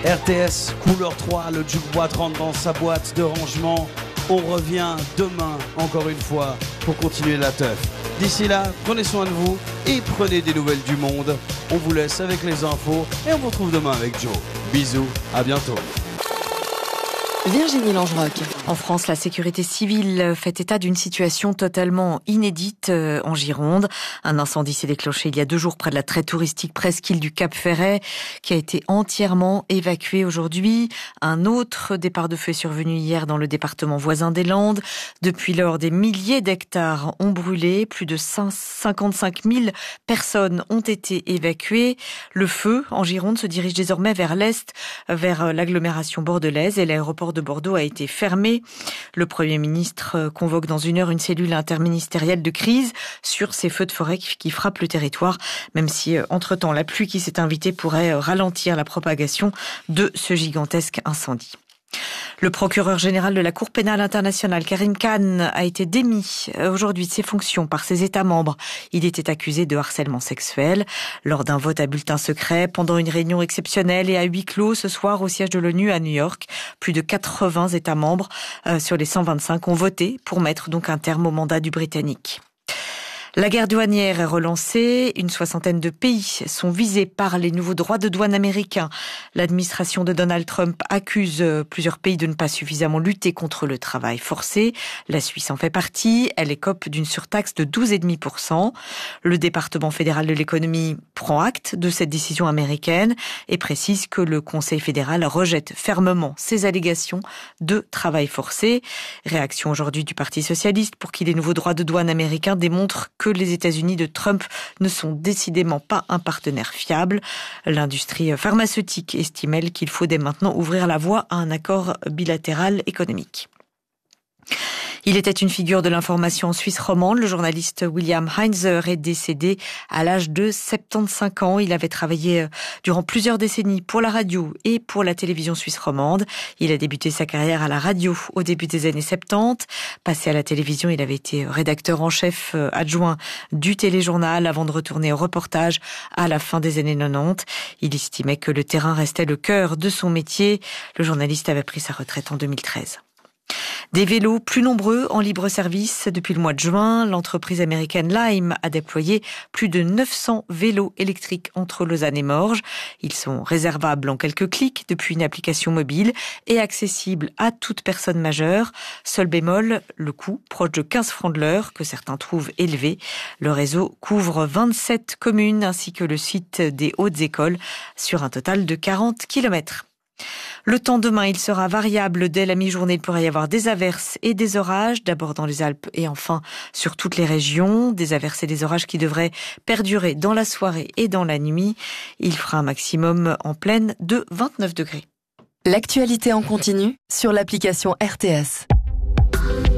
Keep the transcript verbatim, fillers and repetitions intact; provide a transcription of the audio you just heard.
R T S, couleur trois, le jukebox rentre dans sa boîte de rangement. On revient demain, encore une fois, pour continuer la teuf. D'ici là, prenez soin de vous et prenez des nouvelles du monde. On vous laisse avec les infos et on vous retrouve demain avec Joe. Bisous, à bientôt. Virginie Langeroc. En France, la sécurité civile fait état d'une situation totalement inédite en Gironde. Un incendie s'est déclenché il y a deux jours près de la très touristique presqu'île du Cap-Ferret, qui a été entièrement évacuée aujourd'hui. Un autre départ de feu est survenu hier dans le département voisin des Landes. Depuis lors, des milliers d'hectares ont brûlé. Plus de cinquante-cinq mille personnes ont été évacuées. Le feu en Gironde se dirige désormais vers l'est, vers l'agglomération bordelaise, et l'aéroport de Bordeaux a été fermé. Le Premier ministre convoque dans une heure une cellule interministérielle de crise sur ces feux de forêt qui frappent le territoire, même si, entre-temps, la pluie qui s'est invitée pourrait ralentir la propagation de ce gigantesque incendie. Le procureur général de la Cour pénale internationale, Karim Khan, a été démis aujourd'hui de ses fonctions par ses États membres. Il était accusé de harcèlement sexuel lors d'un vote à bulletin secret pendant une réunion exceptionnelle et à huis clos ce soir au siège de l'ONU à New York. Plus de quatre-vingts États membres euh, sur les cent vingt-cinq ont voté pour mettre donc un terme au mandat du Britannique. La guerre douanière est relancée. Une soixantaine de pays sont visés par les nouveaux droits de douane américains. L'administration de Donald Trump accuse plusieurs pays de ne pas suffisamment lutter contre le travail forcé. La Suisse en fait partie. Elle écope d'une surtaxe de douze virgule cinq pour cent. Le département fédéral de l'économie prend acte de cette décision américaine et précise que le Conseil fédéral rejette fermement ces allégations de travail forcé. Réaction aujourd'hui du Parti socialiste pour qui les nouveaux droits de douane américains démontrent que que les États-Unis de Trump ne sont décidément pas un partenaire fiable. L'industrie pharmaceutique estime, elle, qu'il faut dès maintenant ouvrir la voie à un accord bilatéral économique. Il était une figure de l'information en Suisse romande. Le journaliste William Heinzer est décédé à l'âge de soixante-quinze ans. Il avait travaillé durant plusieurs décennies pour la radio et pour la télévision suisse romande. Il a débuté sa carrière à la radio au début des années soixante-dix. Passé à la télévision, il avait été rédacteur en chef adjoint du téléjournal avant de retourner au reportage à la fin des années quatre-vingt-dix. Il estimait que le terrain restait le cœur de son métier. Le journaliste avait pris sa retraite en deux mille treize. Des vélos plus nombreux en libre service. Depuis le mois de juin, l'entreprise américaine Lime a déployé plus de neuf cents vélos électriques entre Lausanne et Morges. Ils sont réservables en quelques clics depuis une application mobile et accessibles à toute personne majeure. Seul bémol, le coût, proche de quinze francs de l'heure, que certains trouvent élevé. Le réseau couvre vingt-sept communes ainsi que le site des hautes écoles sur un total de quarante kilomètres. Le temps demain, il sera variable dès la mi-journée. Il pourrait y avoir des averses et des orages, d'abord dans les Alpes et enfin sur toutes les régions. Des averses et des orages qui devraient perdurer dans la soirée et dans la nuit. Il fera un maximum en pleine de vingt-neuf degrés. L'actualité en continu sur l'application R T S.